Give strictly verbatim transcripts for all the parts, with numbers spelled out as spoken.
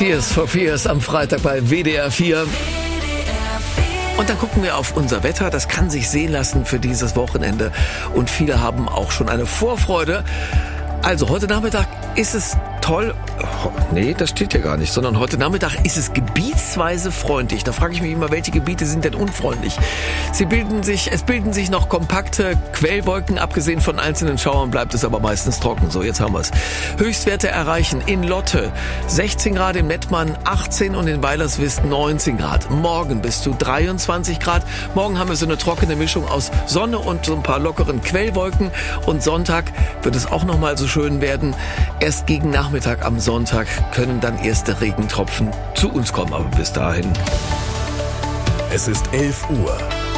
Tears for Fears am Freitag bei W D R vier. Und dann gucken wir auf unser Wetter. Das kann sich sehen lassen für dieses Wochenende. Und viele haben auch schon eine Vorfreude. Also heute Nachmittag ist es toll. Nee, das steht ja gar nicht. Sondern heute Nachmittag ist es gebietsweise freundlich. Da frage ich mich immer, welche Gebiete sind denn unfreundlich? Sie bilden sich, es bilden sich noch kompakte Quellwolken. Abgesehen von einzelnen Schauern bleibt es aber meistens trocken. So, jetzt haben wir es. Höchstwerte erreichen in Lotte sechzehn Grad, in Mettmann achtzehn und in Weilerswist neunzehn Grad. Morgen bis zu dreiundzwanzig Grad. Morgen haben wir so eine trockene Mischung aus Sonne und so ein paar lockeren Quellwolken. Und Sonntag wird es auch noch mal so schön werden. Erst gegen Nachmittag am Sonntag können dann erste Regentropfen zu uns kommen. Aber bis dahin. Es ist elf Uhr.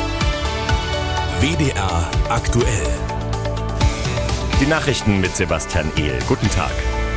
W D R aktuell. Die Nachrichten mit Sebastian Ehl. Guten Tag.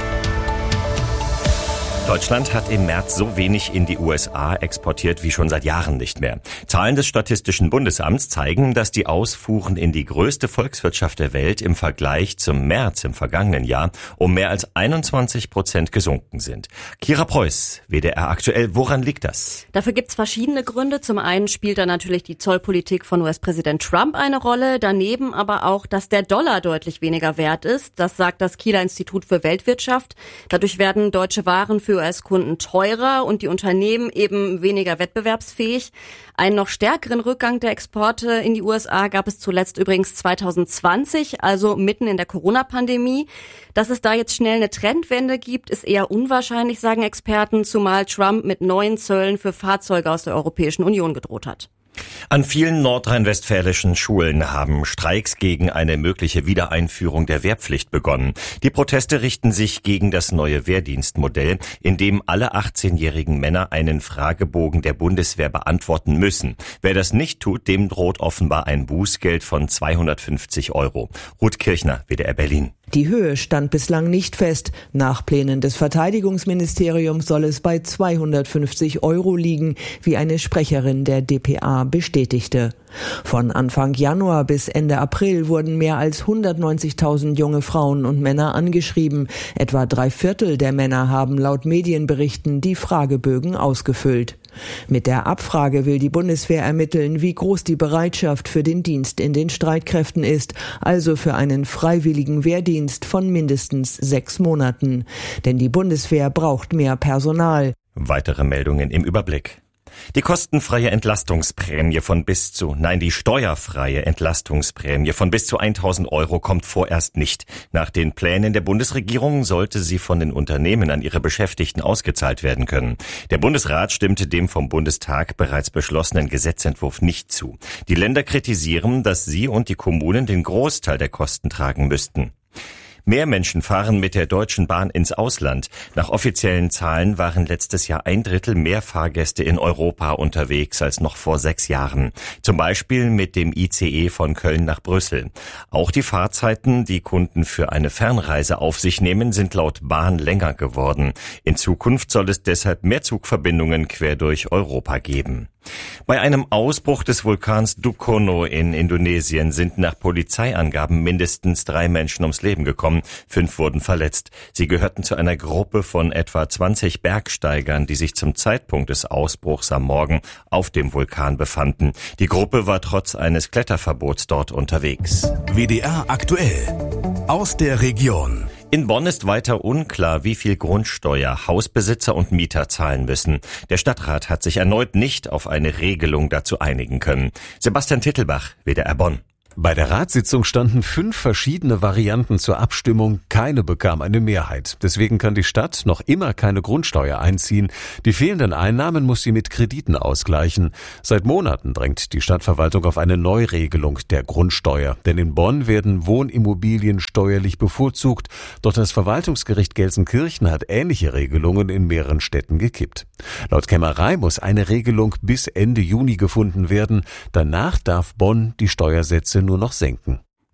Deutschland hat im März so wenig in die U S A exportiert wie schon seit Jahren nicht mehr. Zahlen des Statistischen Bundesamts zeigen, dass die Ausfuhren in die größte Volkswirtschaft der Welt im Vergleich zum März im vergangenen Jahr um mehr als einundzwanzig Prozent gesunken sind. Kira Preuß, W D R aktuell, woran liegt das? Dafür gibt's verschiedene Gründe. Zum einen spielt da natürlich die Zollpolitik von U S-Präsident Trump eine Rolle, daneben aber auch, dass der Dollar deutlich weniger wert ist. Das sagt das Kieler Institut für Weltwirtschaft. Dadurch werden deutsche Waren für U S-Kunden teurer und die Unternehmen eben weniger wettbewerbsfähig. Einen noch stärkeren Rückgang der Exporte in die U S A gab es zuletzt übrigens zwanzig zwanzig, also mitten in der Corona-Pandemie. Dass es da jetzt schnell eine Trendwende gibt, ist eher unwahrscheinlich, sagen Experten, zumal Trump mit neuen Zöllen für Fahrzeuge aus der Europäischen Union gedroht hat. An vielen nordrhein-westfälischen Schulen haben Streiks gegen eine mögliche Wiedereinführung der Wehrpflicht begonnen. Die Proteste richten sich gegen das neue Wehrdienstmodell, in dem alle achtzehnjährigen Männer einen Fragebogen der Bundeswehr beantworten müssen. Wer das nicht tut, dem droht offenbar ein Bußgeld von zweihundertfünfzig Euro. Ruth Kirchner, W D R Berlin. Die Höhe stand bislang nicht fest. Nach Plänen des Verteidigungsministeriums soll es bei zweihundertfünfzig Euro liegen, wie eine Sprecherin der D P A bestätigte. Von Anfang Januar bis Ende April wurden mehr als hundertneunzigtausend junge Frauen und Männer angeschrieben. Etwa drei Viertel der Männer haben laut Medienberichten die Fragebögen ausgefüllt. Mit der Abfrage will die Bundeswehr ermitteln, wie groß die Bereitschaft für den Dienst in den Streitkräften ist, also für einen freiwilligen Wehrdienst von mindestens sechs Monaten. Denn die Bundeswehr braucht mehr Personal. Weitere Meldungen im Überblick. Die kostenfreie Entlastungsprämie von bis zu, nein, die steuerfreie Entlastungsprämie von bis zu tausend Euro kommt vorerst nicht. Nach den Plänen der Bundesregierung sollte sie von den Unternehmen an ihre Beschäftigten ausgezahlt werden können. Der Bundesrat stimmte dem vom Bundestag bereits beschlossenen Gesetzentwurf nicht zu. Die Länder kritisieren, dass sie und die Kommunen den Großteil der Kosten tragen müssten. Mehr Menschen fahren mit der Deutschen Bahn ins Ausland. Nach offiziellen Zahlen waren letztes Jahr ein Drittel mehr Fahrgäste in Europa unterwegs als noch vor sechs Jahren. Zum Beispiel mit dem I C E von Köln nach Brüssel. Auch die Fahrzeiten, die Kunden für eine Fernreise auf sich nehmen, sind laut Bahn länger geworden. In Zukunft soll es deshalb mehr Zugverbindungen quer durch Europa geben. Bei einem Ausbruch des Vulkans Dukono in Indonesien sind nach Polizeiangaben mindestens drei Menschen ums Leben gekommen, fünf wurden verletzt. Sie gehörten zu einer Gruppe von etwa zwanzig Bergsteigern, die sich zum Zeitpunkt des Ausbruchs am Morgen auf dem Vulkan befanden. Die Gruppe war trotz eines Kletterverbots dort unterwegs. W D R aktuell aus der Region. In Bonn ist weiter unklar, wie viel Grundsteuer Hausbesitzer und Mieter zahlen müssen. Der Stadtrat hat sich erneut nicht auf eine Regelung dazu einigen können. Sebastian Tittelbach, W D R Bonn. Bei der Ratssitzung standen fünf verschiedene Varianten zur Abstimmung. Keine bekam eine Mehrheit. Deswegen kann die Stadt noch immer keine Grundsteuer einziehen. Die fehlenden Einnahmen muss sie mit Krediten ausgleichen. Seit Monaten drängt die Stadtverwaltung auf eine Neuregelung der Grundsteuer. Denn in Bonn werden Wohnimmobilien steuerlich bevorzugt. Doch das Verwaltungsgericht Gelsenkirchen hat ähnliche Regelungen in mehreren Städten gekippt. Laut Kämmerei muss eine Regelung bis Ende Juni gefunden werden. Danach darf Bonn die Steuersätze nur noch senken.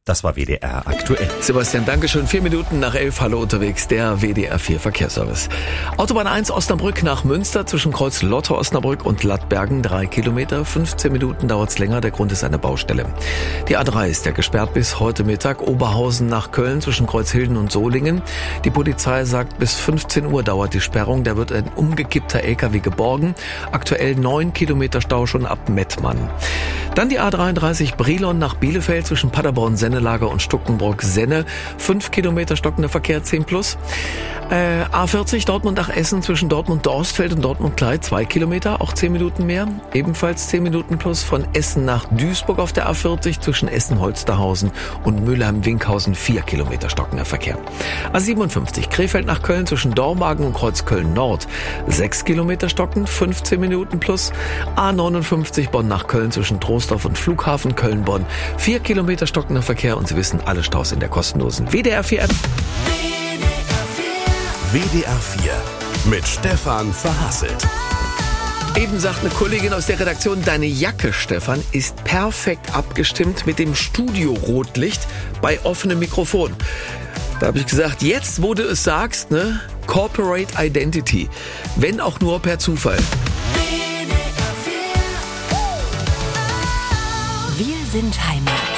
Das war W D R aktuell. Sebastian, danke schön. Vier Minuten nach elf, hallo unterwegs, der W D R vier Verkehrsservice. Autobahn eins Osnabrück nach Münster zwischen Kreuz Lotte Osnabrück und Lattbergen, drei Kilometer. fünfzehn Minuten dauert's länger, der Grund ist eine Baustelle. Die A drei ist ja gesperrt bis heute Mittag. Oberhausen nach Köln zwischen Kreuzhilden und Solingen. Die Polizei sagt, bis fünfzehn Uhr dauert die Sperrung. Da wird ein umgekippter L K W geborgen. Aktuell neun Kilometer Stau schon ab Mettmann. Dann die A dreiunddreißig Brilon nach Bielefeld zwischen Paderborn-Sennelager und Stuckenbrock-Senne. Fünf Kilometer stockender Verkehr, zehn plus. Äh, A vierzig Dortmund nach Essen zwischen Dortmund-Dorstfeld und Dortmund-Klei, zwei Kilometer, auch zehn Minuten mehr. Ebenfalls zehn Minuten plus von Essen nach Duisburg auf der A vierzig zwischen Essen-Holsterhausen und Mülheim-Winkhausen, vier Kilometer stockender Verkehr. A siebenundfünfzig Krefeld nach Köln zwischen Dormagen und Kreuzköln-Nord, sechs Kilometer stockend, fünfzehn Minuten plus. A neunundfünfzig Bonn nach Köln zwischen Troisdorf und Flughafen Köln-Bonn, vier Kilometer stockender Verkehr und Sie wissen, alle Staus in der kostenlosen W D R vier App. W D R vier mit Stefan Verhasselt. Eben sagt eine Kollegin aus der Redaktion, deine Jacke, Stefan, ist perfekt abgestimmt mit dem Studio-Rotlicht bei offenem Mikrofon. Da habe ich gesagt, jetzt, wo du es sagst, ne, Corporate Identity, wenn auch nur per Zufall. Wir sind Heimat.